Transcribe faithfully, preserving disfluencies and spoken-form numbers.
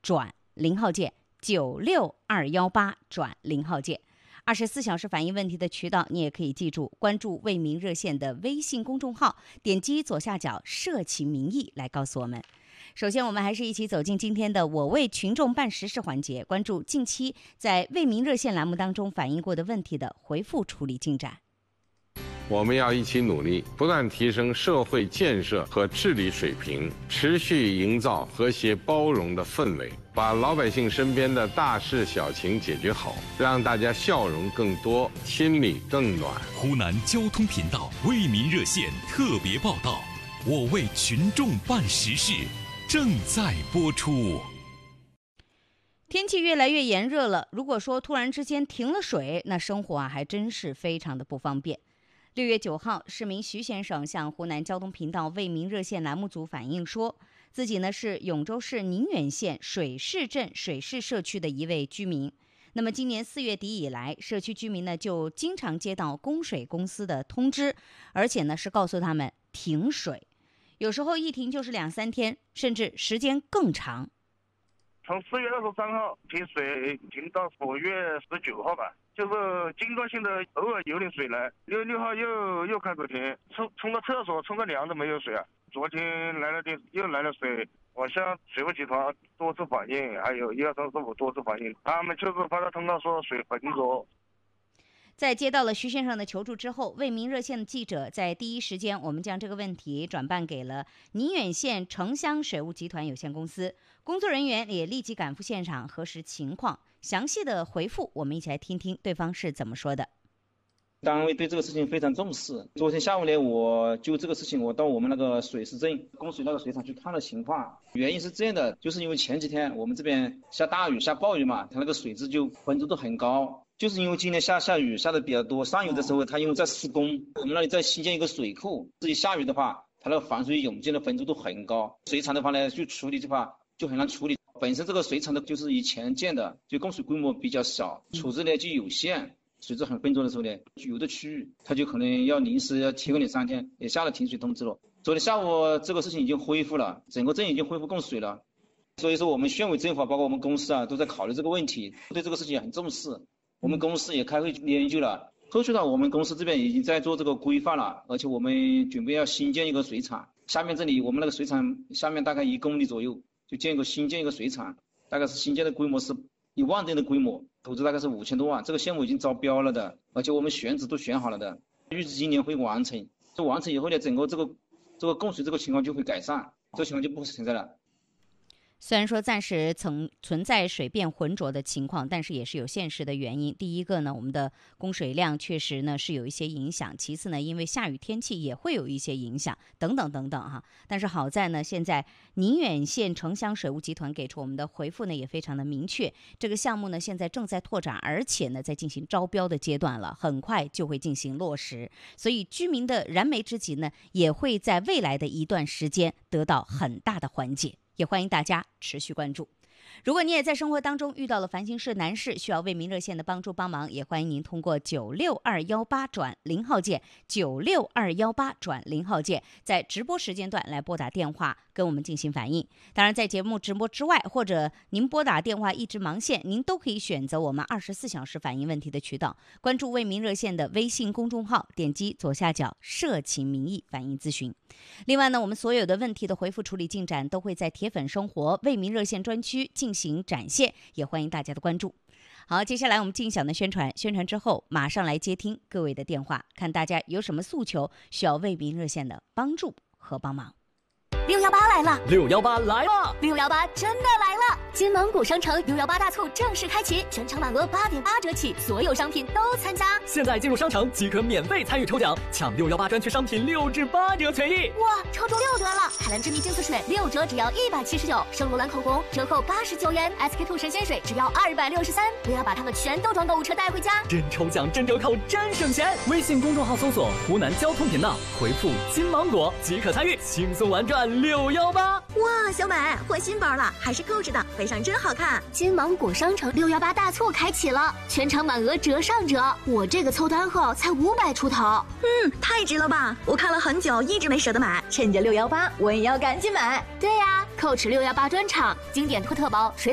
转零号键，九六二一八转零号键。二十四小时反映问题的渠道，你也可以记住，关注为民热线的微信公众号，点击左下角社企民意来告诉我们。首先，我们还是一起走进今天的我为群众办实事环节，关注近期在为民热线栏目当中反映过的问题的回复处理进展。 我们要一起努力，不断提升社会建设和治理水平，持续营造和谐包容的氛围，把老百姓身边的大事小情解决好，让大家笑容更多，心里更暖。 湖南交通频道为民热线特别报道，我为群众办实事，正在播出。 天气越来越炎热了，如果说突然之间停了水，那生活啊还真是非常的不方便。六月九号，市民徐先生向湖南交通频道为民热线栏目组反映说，自己呢是永州市宁远县水市镇水市社区的一位居民。那么今年四月底以来，社区居民呢就经常接到供水公司的通知，而且呢是告诉他们停水，有时候一停就是两三天，甚至时间更长。 从四月二十三号停水，停到五月十九号吧，就是间断性的偶尔有点水来。六六号又又开始停，冲冲到厕所、冲个凉都没有水啊。昨天来了点，又来了水。我向水务集团多次反映，还有一二三四五多次反映，他们就是发到通告说水浑浊。 在接到了徐先生的求助之后，为民热线的记者在第一时间，我们将这个问题转办给了宁远县城乡水务集团有限公司，工作人员也立即赶赴现场核实情况。详细的回复，我们一起来听听对方是怎么说的。 单位对这个事情非常重视。昨天下午呢，我就这个事情，我到我们那个水市镇供水那个水厂去看了情况。原因是这样的，就是因为前几天我们这边下大雨、下暴雨嘛，它那个水质就浑浊度很高。就是因为今天下下雨下的比较多，上游的时候它因为在施工，我们那里在新建一个水库，自己下雨的话，它那个防水涌进的浑浊度很高。水厂的话呢，就处理的话就很难处理。本身这个水厂的就是以前建的，就供水规模比较小，处置呢就有限。水质很浑浊的时候呢，有的区域它就可能要临时要停个两三天，也下了停水通知了。昨天下午这个事情已经恢复了，整个镇已经恢复供水了。所以说我们县委政府包括我们公司啊都在考虑这个问题，对这个事情也很重视。我们公司也开会研究了，后续呢我们公司这边已经在做这个规划了，而且我们准备要新建一个水厂。下面这里我们那个水厂下面大概一公里左右就建一个新建一个水厂，大概是新建的规模是一万吨的规模，投资大概是五千多万，这个项目已经招标了的，而且我们选址都选好了的，预计今年会完成。这完成以后呢，整个这个这个供水这个情况就会改善，这个情况就不存在了。 虽然说暂时曾存在水变浑浊的情况，但是也是有现实的原因。第一个呢，我们的供水量确实呢是有一些影响；其次呢，因为下雨天气也会有一些影响，等等等等哈。但是好在呢，现在宁远县城乡水务集团给出我们的回复呢也非常的明确，这个项目呢现在正在拓展，而且呢在进行招标的阶段了，很快就会进行落实。所以居民的燃眉之急呢，也会在未来的一段时间得到很大的缓解。也欢迎大家持续关注。如果你也在生活当中遇到了烦心事难事，需要为民热线的帮助帮忙，也欢迎您通过九六二一八转零号键，九六二一八转零号键，在直播时间段来拨打电话跟我们进行反映。当然，在节目直播之外，或者您拨打电话一直忙线，您都可以选择我们二十四小时反映问题的渠道，关注为民热线的微信公众号，点击左下角社情民意反映咨询。另外呢，我们所有的问题的回复处理进展都会在铁粉生活为民热线专区进行展现，也欢迎大家的关注。好，接下来我们进小的宣传，宣传之后马上来接听各位的电话，看大家有什么诉求需要为民热线的帮助和帮忙。 六幺八来了， 六幺八来了， 六幺八真的来了！金芒果商城六幺八大促正式开启，全场满额八点八折起，所有商品都参加。 现在进入商城即可免费参与抽奖，抢六幺八专区商品六至八折权益。 哇，抽中六折了！海蓝之谜净色水六折只要一百七十九，圣罗兰口红折扣八十九元 ，S K two 神仙水只要二百六十三。不要把它们全都装购物车带回家， 真抽奖真折扣真省钱！微信公众号搜索湖南交通频道，回复金芒果即可参与，轻松玩转六幺八。 哇，小美换新包了，还是购置的，背上真好看。 金芒果商城六幺八大促开启了，全场满额折上折，我这个凑单后才五百出头。 嗯，太值了吧！我看了很久，一直没舍得买，趁着六幺八，我也要赶紧买。 对呀、啊，扣持六幺八专场经典特特包水。